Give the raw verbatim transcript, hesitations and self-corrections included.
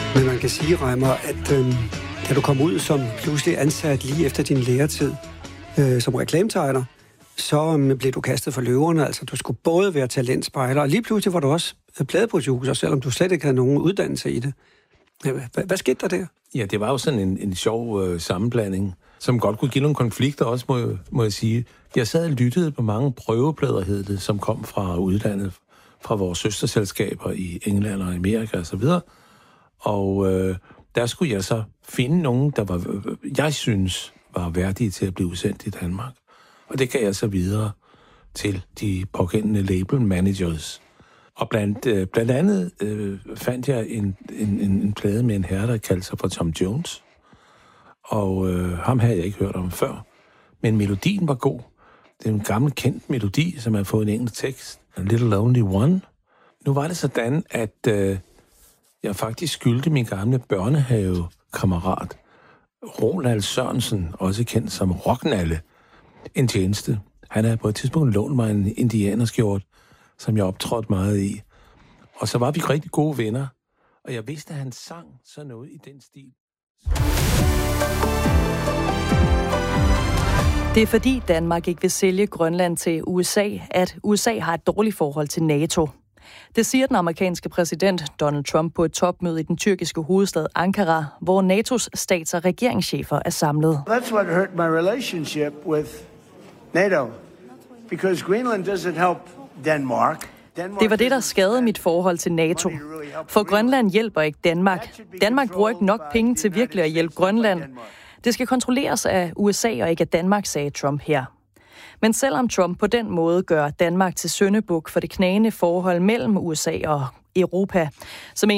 Men man kan sige, Reimer, at øh, da du kom ud som pludselig ansat lige efter din læretid øh, som reklametegner, så øh, blev du kastet for løverne. Altså, du skulle både være talentspejler, og lige pludselig var du også pladeproducer, selvom du slet ikke havde nogen uddannelse i det. Hvad, hvad skete der der? Ja, det var jo sådan en, en sjov øh, sammenblanding, som godt kunne give nogle konflikter også, må jeg, må jeg sige. Jeg sad og lyttede på mange prøveplader, hed det, som kom fra udlandet, fra vores søsterselskaber i England og Amerika og så videre. Og øh, der skulle jeg så finde nogen, der var, jeg synes, var værdige til at blive udsendt i Danmark. Og det gav jeg så videre til de pågældende label managers. Og blandt, øh, blandt andet øh, fandt jeg en, en, en plade med en herre, der kaldte sig for Tom Jones. Og øh, ham havde jeg ikke hørt om før. Men melodien var god. Det er en gammel kendt melodi, som har fået en engelsk tekst. A Little Lonely One. Nu var det sådan, at øh, jeg faktisk skyldte min gamle børnehavekammerat, Ronald Sørensen, også kendt som Rocknalle, en tjeneste. Han havde på et tidspunkt lånt mig en indianerskjort, som jeg optrådte meget i. Og så var vi rigtig gode venner, og jeg vidste, at han sang sådan noget i den stil. Det er fordi Danmark ikke vil sælge Grønland til U S A, at U S A har et dårligt forhold til NATO. Det siger den amerikanske præsident Donald Trump på et topmøde i den tyrkiske hovedstad Ankara, hvor N A T O's stats- og regeringschefer er samlet. That's what hurt my relationship with NATO, because Greenland doesn't help Denmark. Det var det, der skadede mit forhold til NATO. For Grønland hjælper ikke Danmark. Danmark bruger ikke nok penge til virkelig at hjælpe Grønland. Det skal kontrolleres af U S A og ikke af Danmark, sagde Trump her. Men selvom Trump på den måde gør Danmark til syndebuk for det knagende forhold mellem U S A og Europa, så